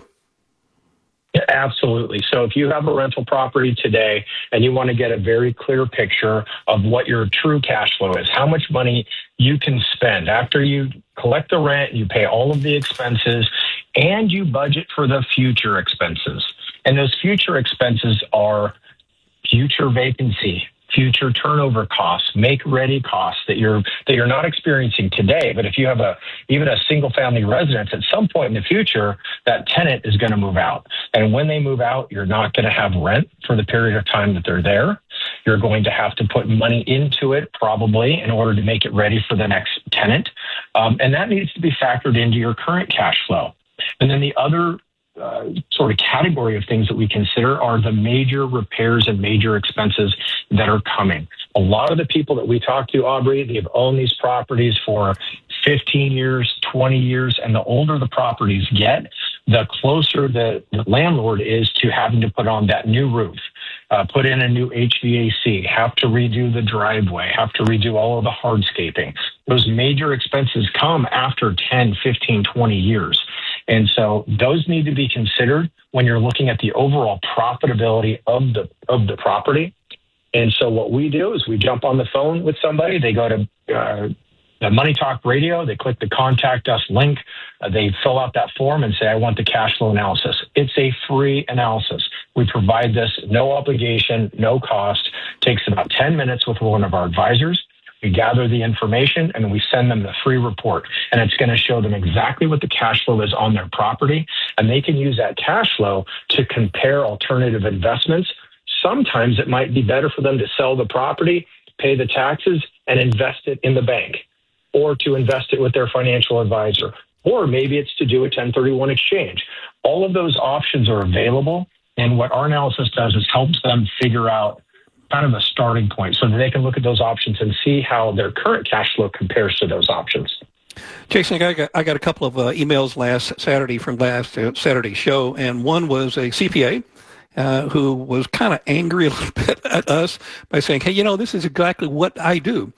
Absolutely. So if you have a rental property today and you want to get a very clear picture of what your true cash flow is, how much money you can spend after you collect the rent, you pay all of the expenses, and you budget for the future expenses. And those future expenses are future vacancy, future turnover costs, make-ready costs that you're that you're not experiencing today. But if you have a even a single-family residence, at some point in the future, that tenant is going to move out. And when they move out, you're not going to have rent for the period of time that they're there. You're going to have to put money into it, probably, in order to make it ready for the next tenant. Um, and that needs to be factored into your current cash flow. And then the other Uh, sort of category of things that we consider are the major repairs and major expenses that are coming. A lot of the people that we talk to, Aubrey, they've owned these properties for fifteen years, twenty years, and the older the properties get, the closer the, the landlord is to having to put on that new roof, uh, put in a new H V A C, have to redo the driveway, have to redo all of the hardscaping. Those major expenses come after ten, fifteen, twenty years. And so those need to be considered when you're looking at the overall profitability of the of the property. And so what we do is we jump on the phone with somebody. They go to uh, the Money Talk Radio. They click the Contact Us link. Uh, they fill out that form and say, I want the cash flow analysis. It's a free analysis. We provide this, no obligation, no cost. It takes about ten minutes with one of our advisors. We gather the information and we send them the free report, and it's going to show them exactly what the cash flow is on their property, and they can use that cash flow to compare alternative investments. Sometimes it might be better for them to sell the property, pay the taxes, and invest it in the bank, or to invest it with their financial advisor, or maybe it's to do a ten thirty-one exchange. All of those options are available, and what our analysis does is helps them figure out kind of a starting point so that they can look at those options and see how their current cash flow compares to those options. Jason, I got, I got a couple of uh, emails last Saturday from last uh, Saturday's show, and one was a C P A uh, who was kind of angry a little bit at us by saying, hey, you know, this is exactly what I do.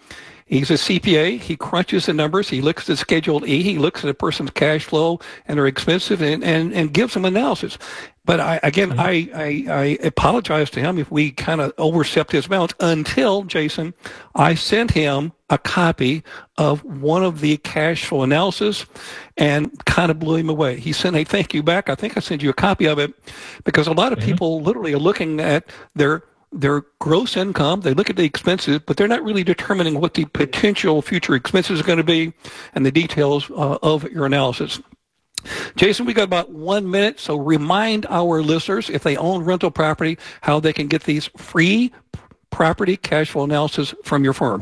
He's a C P A. He crunches the numbers. He looks at Schedule E. He looks at a person's cash flow and their expenses and, and, and gives them analysis. But I, again, mm-hmm. I, I, I apologize to him if we kind of overstepped his bounds until, Jason, I sent him a copy of one of the cash flow analysis and kind of blew him away. He sent a thank you back. I think I sent you a copy of it because a lot of mm-hmm. people literally are looking at their their gross income. They look at the expenses, but they're not really determining what the potential future expenses are going to be and the details uh, of your analysis. Jason, we got about one minute, so remind our listeners, if they own rental property, how they can get these free property cash flow analysis from your firm.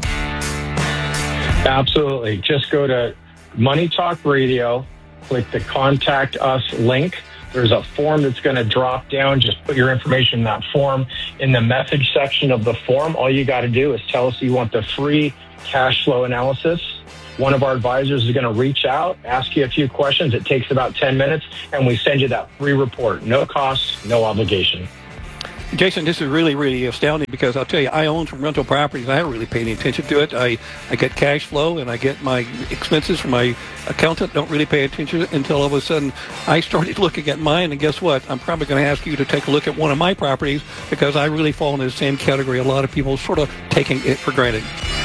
Absolutely. Just go to Money Talk Radio, click the Contact Us link. There's a form that's going to drop down. Just put your information in that form. In the message section of the form, all you got to do is tell us you want the free cash flow analysis. One of our advisors is going to reach out, ask you a few questions. It takes about ten minutes, and we send you that free report. No cost, no obligation. Jason, this is really, really astounding because I'll tell you, I own some rental properties. I haven't really paid any attention to it. I, I get cash flow and I get my expenses from my accountant. Don't really pay attention until all of a sudden I started looking at mine. And guess what? I'm probably going to ask you to take a look at one of my properties because I really fall in the same category. A lot of people sort of taking it for granted.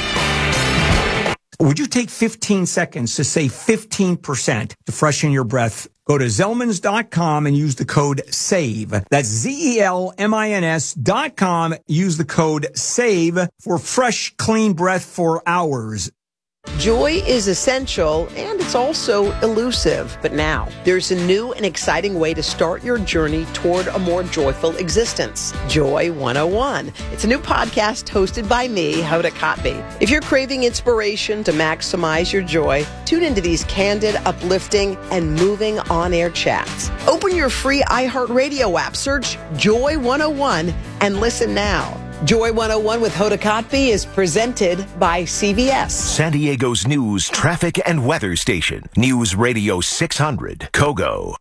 Would you take fifteen seconds to save fifteen percent to freshen your breath? Go to Zelmans dot com and use the code SAVE. That's Z E L M I N S dot com. Use the code SAVE for fresh, clean breath for hours. Joy is essential, and it's also elusive. But now, there's a new and exciting way to start your journey toward a more joyful existence. Joy one oh one. It's a new podcast hosted by me, Hoda Kotb. If you're craving inspiration to maximize your joy, tune into these candid, uplifting, and moving on-air chats. Open your free iHeartRadio app, search Joy one oh one, and listen now. Joy one oh one with Hoda Kotb is presented by C B S. San Diego's news, traffic, and weather station. News Radio six hundred, Kogo.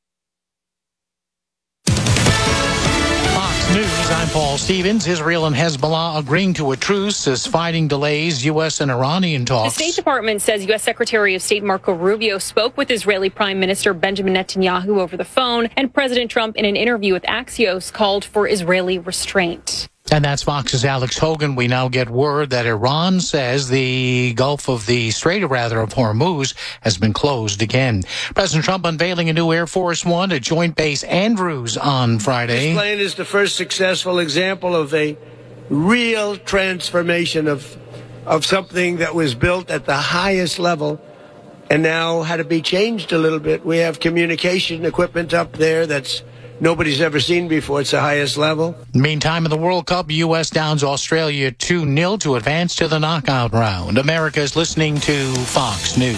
Fox News, I'm Paul Stevens. Israel and Hezbollah agreeing to a truce as fighting delays U S and Iranian talks. The State Department says U S Secretary of State Marco Rubio spoke with Israeli Prime Minister Benjamin Netanyahu over the phone, and President Trump, in an interview with Axios, called for Israeli restraint. And that's Fox's Alex Hogan. We now get word that Iran says the Gulf of the Strait, or rather of Hormuz, has been closed again. President Trump unveiling a new Air Force One at Joint Base Andrews on Friday. This plane is the first successful example of a real transformation of of something that was built at the highest level and now had to be changed a little bit. We have communication equipment up there that's nobody's ever seen before. It's the highest level. Meantime, in the World Cup, U S downs Australia two nil to advance to the knockout round. America is listening to Fox News.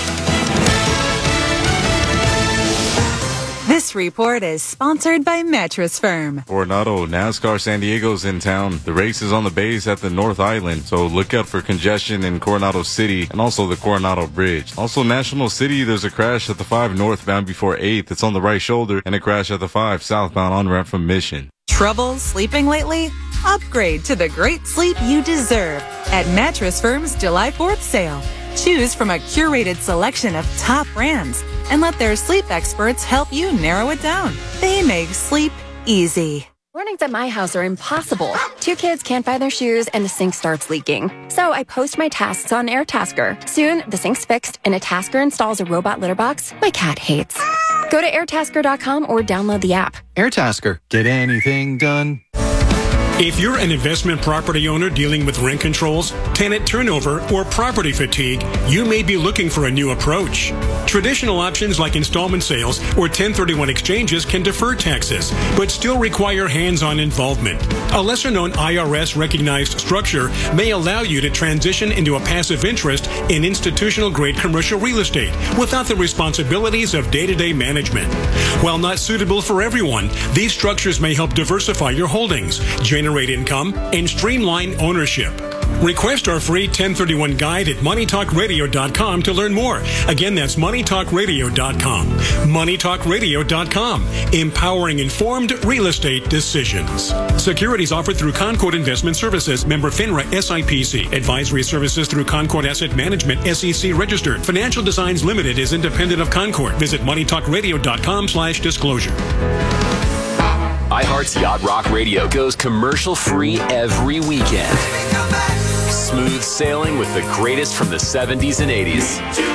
This report is sponsored by Mattress Firm. Coronado NASCAR San Diego's in town. The race is on the base at the North Island, so look out for congestion in Coronado City and also the Coronado Bridge. Also, National City, there's a crash at the five northbound before eighth. It's on the right shoulder, and a crash at the five southbound on-ramp from Mission. Trouble sleeping lately? Upgrade to the great sleep you deserve at Mattress Firm's July fourth sale. Choose from a curated selection of top brands and let their sleep experts help you narrow it down. They make sleep easy. Mornings at my house are impossible. Two kids can't find their shoes and the sink starts leaking. So I post my tasks on AirTasker. Soon, the sink's fixed and a tasker installs a robot litter box my cat hates. Go to air tasker dot com or download the app. AirTasker. Get anything done. If you're an investment property owner dealing with rent controls, tenant turnover, or property fatigue, you may be looking for a new approach. Traditional options like installment sales or ten thirty-one exchanges can defer taxes, but still require hands-on involvement. A lesser-known I R S-recognized structure may allow you to transition into a passive interest in institutional-grade commercial real estate without the responsibilities of day-to-day management. While not suitable for everyone, these structures may help diversify your holdings, generate income, and streamline ownership. Request our free ten thirty-one guide at money talk radio dot com to learn more. Again, that's money talk radio dot com. money talk radio dot com. Empowering informed real estate decisions. Securities offered through Concord Investment Services. Member FINRA S I P C. Advisory services through Concord Asset Management S E C registered. Financial Designs Limited is independent of Concord. Visit money talk radio dot com slash disclosure. iHeart's Yacht Rock Radio goes commercial-free every weekend. Smooth sailing with the greatest from the seventies and eighties.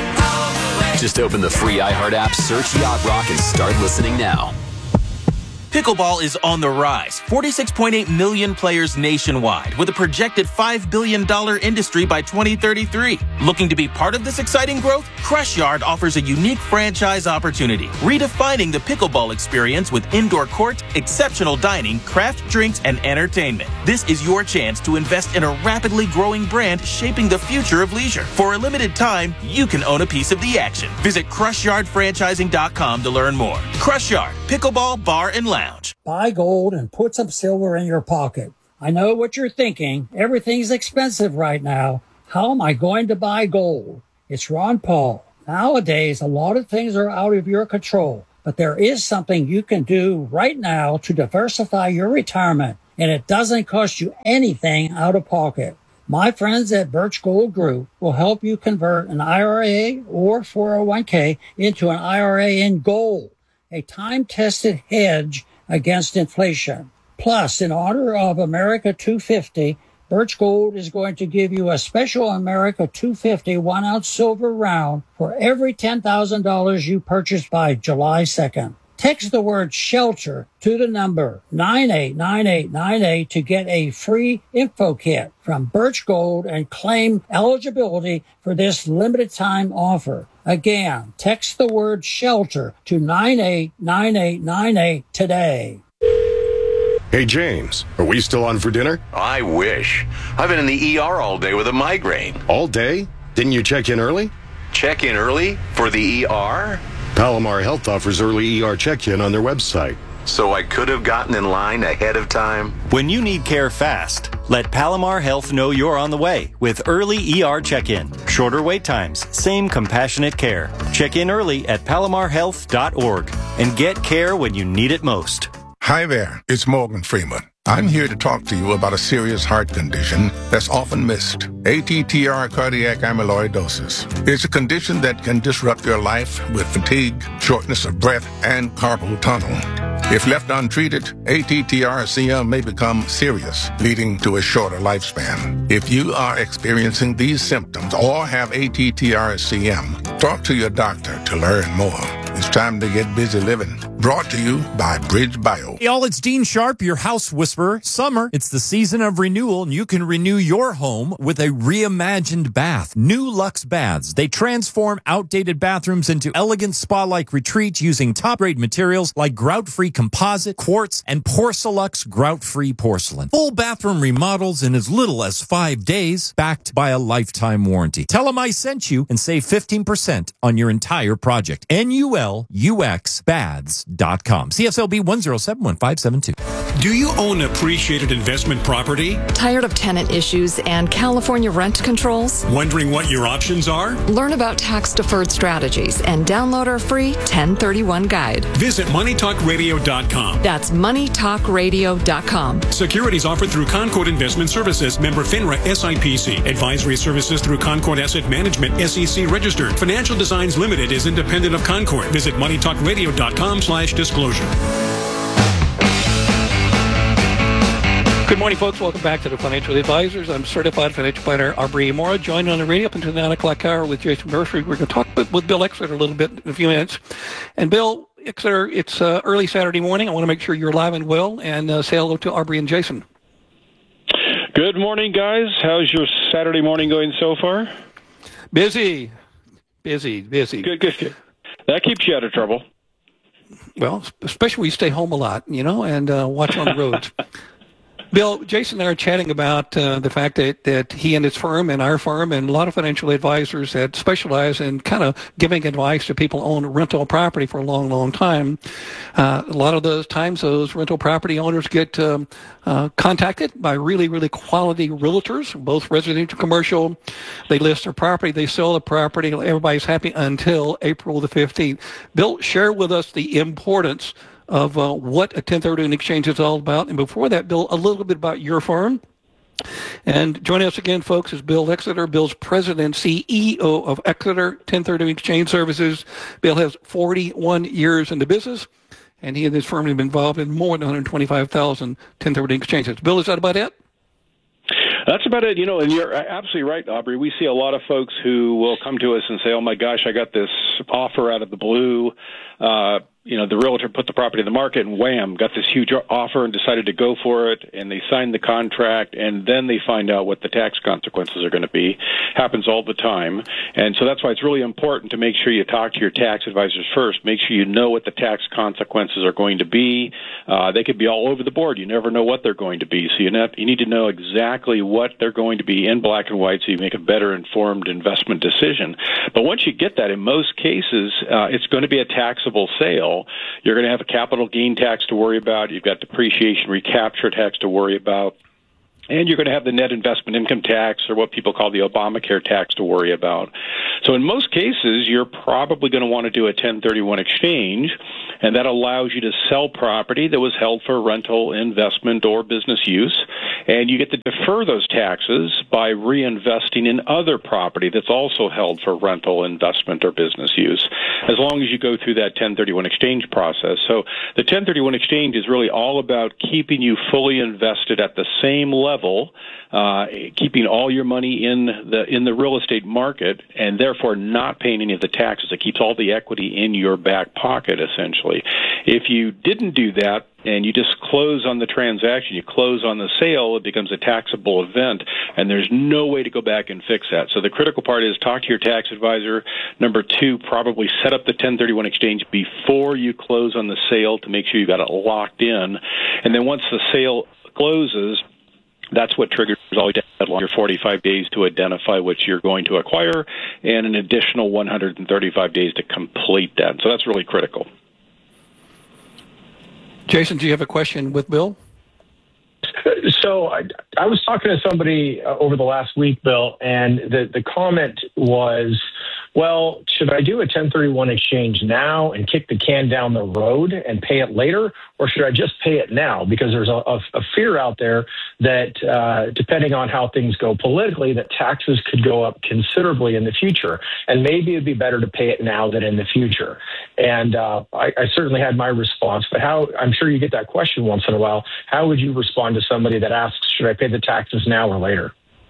Just open the free iHeart app, search Yacht Rock, and start listening now. Pickleball is on the rise. forty-six point eight million players nationwide, with a projected five billion dollars industry by twenty thirty-three. Looking to be part of this exciting growth? Crush Yard offers a unique franchise opportunity, redefining the pickleball experience with indoor court, exceptional dining, craft drinks, and entertainment. This is your chance to invest in a rapidly growing brand shaping the future of leisure. For a limited time, you can own a piece of the action. Visit crush yard franchising dot com to learn more. Crush Yard, Pickleball Bar and Lounge. Buy gold and put some silver in your pocket. I know what you're thinking. Everything's expensive right now. How am I going to buy gold? It's Ron Paul. Nowadays, a lot of things are out of your control, but there is something you can do right now to diversify your retirement, and it doesn't cost you anything out of pocket. My friends at Birch Gold Group will help you convert an I R A or four oh one k into an I R A in gold, a time-tested hedge against inflation. Plus, in honor of America two fifty, Birch Gold is going to give you a special America two fifty one-ounce silver round for every ten thousand dollars you purchase by July second. Text the word SHELTER to the number nine eight nine eight nine eight to get a free info kit from Birch Gold and claim eligibility for this limited time offer. Again, text the word SHELTER to nine eight nine eight nine eight today. Hey, James, are we still on for dinner? I wish. I've been in the E R all day with a migraine. All day? Didn't you check in early? Check in early? For the E R? Palomar Health offers early E R check-in on their website. So I could have gotten in line ahead of time? When you need care fast, let Palomar Health know you're on the way with early E R check-in. Shorter wait times, same compassionate care. Check in early at palomar health dot org and get care when you need it most. Hi there, it's Morgan Freeman. I'm here to talk to you about a serious heart condition that's often missed. A T T R cardiac amyloidosis. It's a condition that can disrupt your life with fatigue, shortness of breath, and carpal tunnel. If left untreated, A T T R C M may become serious, leading to a shorter lifespan. If you are experiencing these symptoms or have A T T R C M, talk to your doctor to learn more. It's time to get busy living. Brought to you by Bridge Bio. Hey, all, it's Dean Sharp, your house whisperer. Summer, it's the season of renewal, and you can renew your home with a reimagined bath. New Luxe Baths. They transform outdated bathrooms into elegant spa-like retreats using top-grade materials like grout-free composite, quartz, and Porcelux grout-free porcelain. Full bathroom remodels in as little as five days, backed by a lifetime warranty. Tell them I sent you and save fifteen percent on your entire project. N U L U X baths dot com. C S L B one zero seven one five seven two. Do you own appreciated investment property? Tired of tenant issues and California rent controls? Wondering what your options are? Learn about tax-deferred strategies and download our free ten thirty-one guide. Visit money talk radio dot com. That's money talk radio dot com. Securities offered through Concord Investment Services. Member FINRA S I P C. Advisory services through Concord Asset Management S E C registered. Financial Designs Limited is independent of Concord. Visit money talk radio dot com slash disclosure. Good morning, folks. Welcome back to the Financial Advisors. I'm certified financial planner Aubrey Mora, joined on the radio up until the nine o'clock hour with Jason Murphy. We're going to talk with Bill Exeter a little bit in a few minutes. And Bill Exeter, it's uh, early Saturday morning. I want to make sure you're alive and well, and uh, say hello to Aubrey and Jason. Good morning, guys. How's your Saturday morning going so far? Busy. Busy, busy. Good, good, good. That keeps you out of trouble. Well, especially when you stay home a lot, you know, and uh, watch on the roads. Bill, Jason and I are chatting about uh, the fact that, that he and his firm and our firm and a lot of financial advisors that specialize in kind of giving advice to people who own rental property for a long, long time. Uh, a lot of those times those rental property owners get um, uh, contacted by really, really quality realtors, both residential, commercial. They list their property, they sell the property, everybody's happy until April the fifteenth. Bill, share with us the importance of uh, what a ten thirty-one exchange is all about. And before that, Bill, a little bit about your firm. And joining us again, folks, is Bill Exeter. Bill's president and C E O of Exeter ten thirty-one Exchange Services. Bill has forty-one years in the business, and he and his firm have been involved in more than one hundred twenty-five thousand ten thirty-one exchanges. Bill, is that about it? That's about it. You know, and you're absolutely right, Aubrey. We see a lot of folks who will come to us and say, oh, my gosh, I got this offer out of the blue. Uh, you know, the realtor put the property in the market and wham, got this huge offer and decided to go for it. And they sign the contract and then they find out what the tax consequences are going to be. Happens all the time. And so that's why it's really important to make sure you talk to your tax advisors first. Make sure you know what the tax consequences are going to be. Uh, they could be all over the board. You never know what they're going to be. So you, not, you need to know exactly what they're going to be in black and white so you make a better informed investment decision. But once you get that, in most cases, uh, it's going to be a taxable sale. You're going to have a capital gain tax to worry about. You've got depreciation recapture tax to worry about. And you're going to have the net investment income tax, or what people call the Obamacare tax, to worry about. So in most cases, you're probably going to want to do a ten thirty-one exchange, and that allows you to sell property that was held for rental, investment, or business use, and you get to defer those taxes by reinvesting in other property that's also held for rental, investment, or business use, as long as you go through that ten thirty-one exchange process. So the ten thirty-one exchange is really all about keeping you fully invested at the same level Level, uh, keeping all your money in the in the real estate market, and therefore not paying any of the taxes. It keeps all the equity in your back pocket, essentially. If you didn't do that and you just close on the transaction, you close on the sale, it becomes a taxable event, and there's no way to go back and fix that. So the critical part is talk to your tax advisor. Number two, probably set up the ten thirty-one exchange before you close on the sale to make sure you got it locked in. And then once the sale closes, that's what triggers all your forty-five days to identify what you're going to acquire, and an additional one hundred thirty-five days to complete that. So that's really critical. Jason, do you have a question with Bill? So I, I was talking to somebody uh, over the last week, Bill, and the, the comment was, well, should I do a ten thirty-one exchange now and kick the can down the road and pay it later, or should I just pay it now? Because there's a, a, a fear out there that uh, depending on how things go politically, that taxes could go up considerably in the future, and maybe it'd be better to pay it now than in the future. And uh, I, I certainly had my response, but how, I'm sure you get that question once in a while, how would you respond to somebody that asks, should I pay the taxes now or later?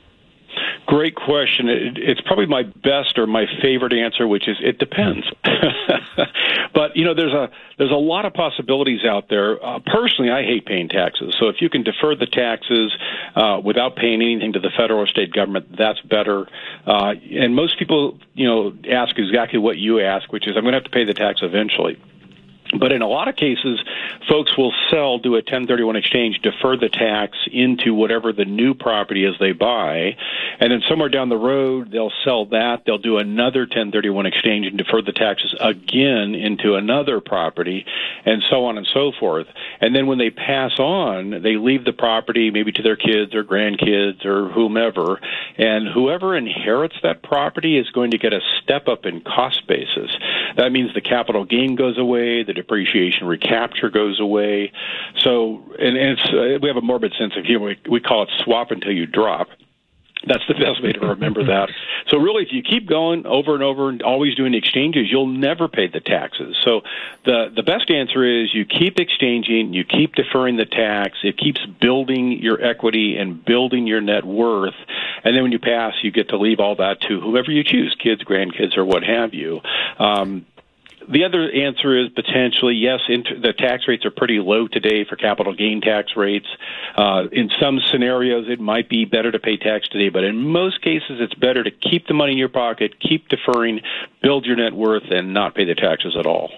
Great question. It, it's probably my best or my favorite answer, which is it depends. But, you know, there's a there's a lot of possibilities out there. Uh, personally, I hate paying taxes. So if you can defer the taxes uh, without paying anything to the federal or state government, that's better. Uh, and most people, you know, ask exactly what you ask, which is I'm going to have to pay the tax eventually. But in a lot of cases, folks will sell, do a ten thirty-one exchange, defer the tax into whatever the new property is they buy, and then somewhere down the road, they'll sell that. They'll do another ten thirty-one exchange and defer the taxes again into another property, and so on and so forth. And then when they pass on, they leave the property maybe to their kids or grandkids or whomever, and whoever inherits that property is going to get a step up in cost basis. That means the capital gain goes away, the depreciation recapture goes away. So, and, and it's, uh, we have a morbid sense of humor. We, we call it swap until you drop. That's the best way to remember that. So really, if you keep going over and over and always doing exchanges, you'll never pay the taxes. So the, the best answer is you keep exchanging, you keep deferring the tax. It keeps building your equity and building your net worth. And then when you pass, you get to leave all that to whoever you choose, kids, grandkids, or what have you. Um, The other answer is potentially, yes, inter- the tax rates are pretty low today for capital gain tax rates. Uh, in some scenarios, it might be better to pay tax today, but in most cases, it's better to keep the money in your pocket, keep deferring, build your net worth, and not pay the taxes at all.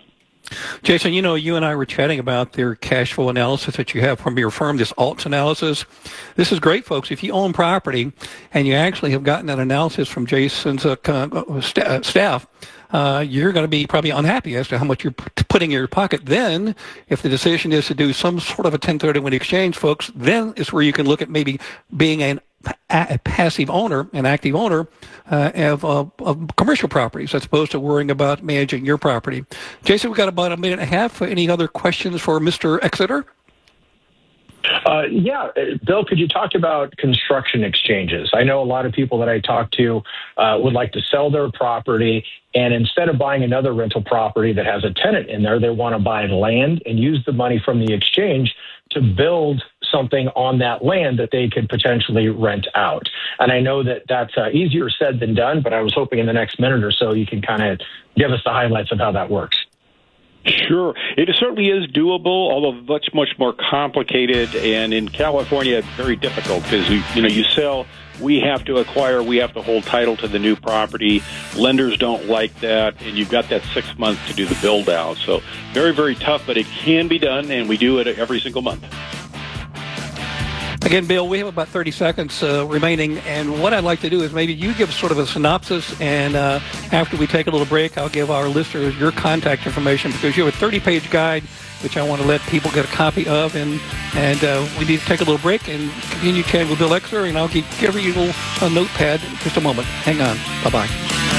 Jason, you know, you and I were chatting about their cash flow analysis that you have from your firm, this ALTS analysis. This is great, folks. If you own property and you actually have gotten that analysis from Jason's uh, st- staff, uh, you're going to be probably unhappy as to how much you're p- putting in your pocket. Then, if the decision is to do some sort of a ten thirty-one exchange, folks, then is where you can look at maybe being an a passive owner, an active owner uh, of, of, of commercial properties, as opposed to worrying about managing your property. Jason, we've got about a minute and a half. Any other questions for Mister Exeter? Uh, yeah, Bill, could you talk about construction exchanges? I know a lot of people that I talk to uh, would like to sell their property, and instead of buying another rental property that has a tenant in there, they want to buy land and use the money from the exchange to build something on that land that they could potentially rent out. And I know that that's uh, easier said than done, but I was hoping in the next minute or so you can kind of give us the highlights of how that works. Sure. It certainly is doable, although much, much more complicated. And in California, very difficult because, you know, you sell, we have to acquire, we have to hold title to the new property. Lenders don't like that. And you've got that six months to do the build out. So very, very tough, but it can be done. And we do it every single month. Again, Bill, we have about thirty seconds uh, remaining, and what I'd like to do is maybe you give sort of a synopsis, and uh, after we take a little break, I'll give our listeners your contact information, because you have a thirty-page guide, which I want to let people get a copy of, and and uh, we need to take a little break and continue chatting with Bill Exeter, and I'll give you a little uh, notepad in just a moment. Hang on. Bye-bye.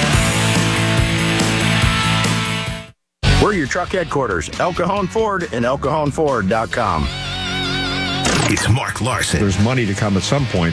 We're your truck headquarters, El Cajon Ford and El Cajon Ford dot com. It's Mark Larson. There's money to come at some point.